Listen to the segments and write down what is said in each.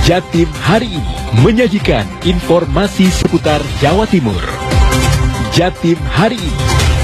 Jatim hari ini menyajikan informasi seputar Jawa Timur. Jatim hari ini.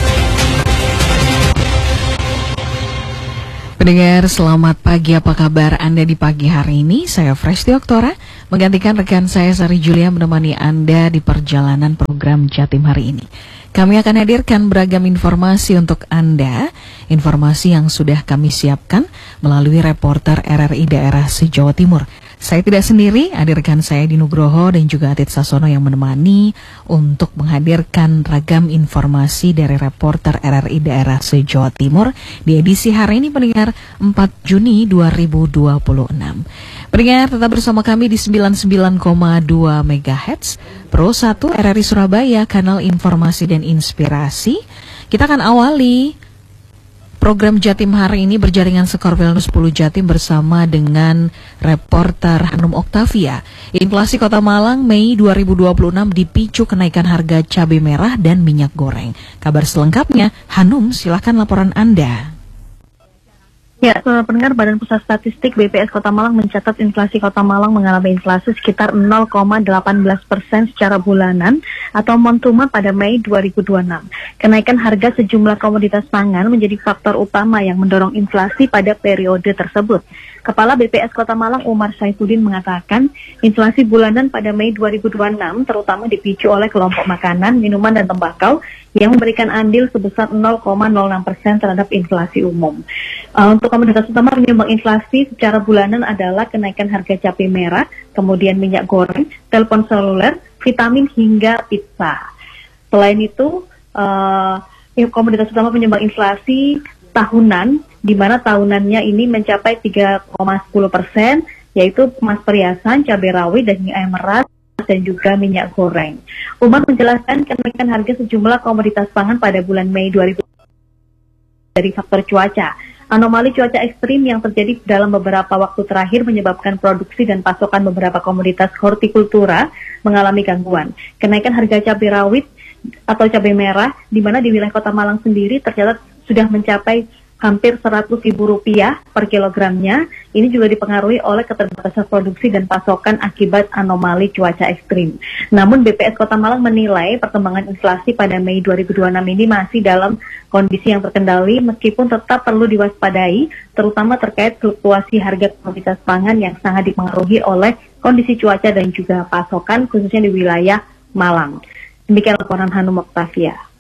Pendengar, selamat pagi. Apa kabar Anda di pagi hari ini? Saya Fresti Oktora, menggantikan rekan saya Sari Julia menemani Anda di perjalanan program Jatim hari ini. Kami akan hadirkan beragam informasi untuk Anda, informasi yang sudah kami siapkan melalui reporter RRI daerah se-Jawa Timur. Saya tidak sendiri, ada rekan saya di Nugroho dan juga Atit Sasono yang menemani untuk menghadirkan ragam informasi dari reporter RRI daerah se-Jawa Timur di edisi hari ini, pendengar, 4 Juni 2026. Pendengar, tetap bersama kami di 99,2 MHz Pro 1 RRI Surabaya, kanal informasi dan inspirasi. Kita akan awali program Jatim hari ini berjaringan Skorpil 10 Jatim bersama dengan reporter Hanum Oktavia. Inflasi Kota Malang Mei 2026 dipicu kenaikan harga cabai merah dan minyak goreng. Kabar selengkapnya, Hanum, silakan laporan Anda. Ya, pendengar, Badan Pusat Statistik BPS Kota Malang mencatat inflasi Kota Malang mengalami inflasi sekitar 0,18% secara bulanan atau month-to-month pada Mei 2026. Kenaikan harga sejumlah komoditas pangan menjadi faktor utama yang mendorong inflasi pada periode tersebut. Kepala BPS Kota Malang Umar Saifuddin mengatakan, inflasi bulanan pada Mei 2026 terutama dipicu oleh kelompok makanan, minuman, dan tembakau yang memberikan andil sebesar 0,06% terhadap inflasi umum. Untuk komoditas utama penyumbang inflasi secara bulanan adalah kenaikan harga cabai merah, kemudian minyak goreng, telepon seluler, vitamin hingga pizza. Selain itu, komoditas utama penyumbang inflasi tahunan, di mana tahunannya ini mencapai 3,10%, yaitu emas perhiasan, cabai rawit, daging ayam merah, dan juga minyak goreng. Umar menjelaskan kenaikan harga sejumlah komoditas pangan pada bulan Mei 2020 dari faktor cuaca. Anomali cuaca ekstrim yang terjadi dalam beberapa waktu terakhir menyebabkan produksi dan pasokan beberapa komoditas hortikultura mengalami gangguan. Kenaikan harga cabai rawit atau cabai merah, di mana di wilayah Kota Malang sendiri tercatat sudah mencapai hampir Rp100.000 per kilogramnya. Ini juga dipengaruhi oleh keterbatasan produksi dan pasokan akibat anomali cuaca ekstrim. Namun BPS Kota Malang menilai perkembangan inflasi pada Mei 2026 ini masih dalam kondisi yang terkendali, meskipun tetap perlu diwaspadai, terutama terkait fluktuasi harga komoditas pangan yang sangat dipengaruhi oleh kondisi cuaca dan juga pasokan, khususnya di wilayah Malang. Demikian laporan Hanum Oktavia.